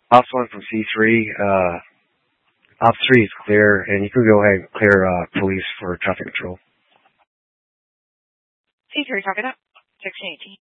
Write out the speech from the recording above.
Ops 1 from C3. Ops 3 is clear, and you can go ahead and clear police for traffic control. C3, talking up. 1618.